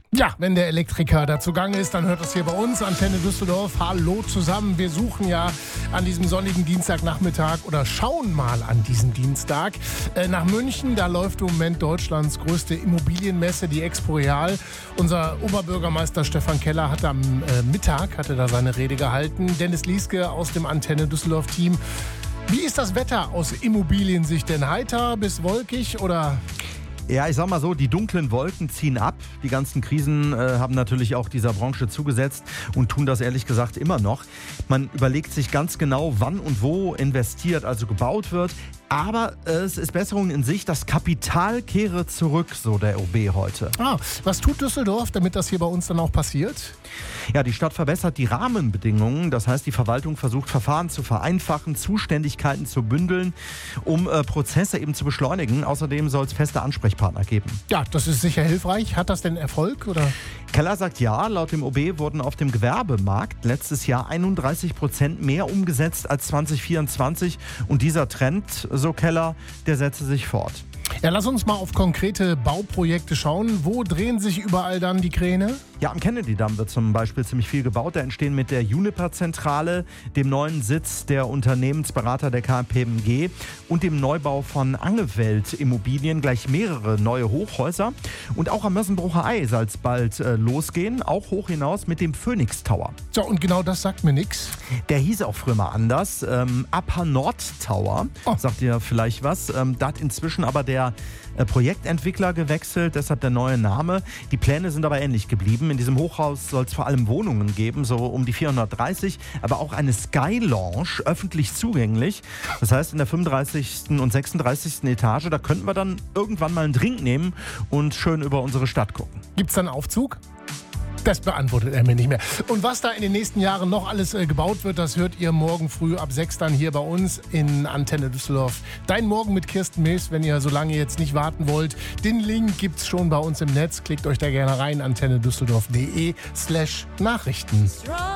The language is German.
Ja, wenn der Elektriker da zugange ist, dann hört das hier bei uns, Antenne Düsseldorf. Hallo zusammen. Wir suchen ja an diesem sonnigen Dienstagnachmittag oder schauen mal an diesem Dienstag nach München. Da läuft im Moment Deutschlands größte Immobilienmesse, die Expo Real. Unser Oberbürgermeister Stefan Keller hat am Mittag da seine Rede gehalten. Dennis Lieske aus dem Antenne Düsseldorf-Team. Wie ist das Wetter aus Immobiliensicht denn? Heiter bis wolkig oder... Ja, ich sag mal so, die dunklen Wolken ziehen ab. Die ganzen Krisen haben natürlich auch dieser Branche zugesetzt und tun das ehrlich gesagt immer noch. Man überlegt sich ganz genau, wann und wo investiert, also gebaut wird. Aber es ist Besserung in Sicht, das Kapital kehre zurück, so der OB heute. Was tut Düsseldorf, damit das hier bei uns dann auch passiert? Ja, die Stadt verbessert die Rahmenbedingungen. Das heißt, die Verwaltung versucht, Verfahren zu vereinfachen, Zuständigkeiten zu bündeln, um Prozesse eben zu beschleunigen. Außerdem soll es feste Ansprechpartner geben. Ja, das ist sicher hilfreich. Hat das denn Erfolg, oder? Keller sagt ja, laut dem OB wurden auf dem Gewerbemarkt letztes Jahr 31% mehr umgesetzt als 2024. Und dieser Trend, so Keller, der setze sich fort. Ja, lass uns mal auf konkrete Bauprojekte schauen. Wo drehen sich überall dann die Kräne? Ja, am Kennedy-Damm wird zum Beispiel ziemlich viel gebaut. Da entstehen mit der Juniper-Zentrale, dem neuen Sitz der Unternehmensberater der KPMG und dem Neubau von Angewelt Immobilien gleich mehrere neue Hochhäuser. Und auch am Mössenbrucher Ei soll es bald losgehen, auch hoch hinaus mit dem Phoenix Tower. So, und genau das sagt mir nichts. Der hieß auch früher mal anders, Upper Nord Tower, sagt ihr vielleicht was. Da hat inzwischen aber der Projektentwickler gewechselt, deshalb der neue Name. Die Pläne sind aber ähnlich geblieben. In diesem Hochhaus soll es vor allem Wohnungen geben, so um die 430, aber auch eine Sky Lounge, öffentlich zugänglich. Das heißt, in der 35. und 36. Etage, da könnten wir dann irgendwann mal einen Drink nehmen und schön über unsere Stadt gucken. Gibt's da einen Aufzug? Das beantwortet er mir nicht mehr. Und was da in den nächsten Jahren noch alles gebaut wird, das hört ihr morgen früh ab 6 dann hier bei uns in Antenne Düsseldorf. Dein Morgen mit Kirsten Mills, wenn ihr so lange jetzt nicht warten wollt. Den Link gibt's schon bei uns im Netz. Klickt euch da gerne rein, antennedüsseldorf.de/Nachrichten.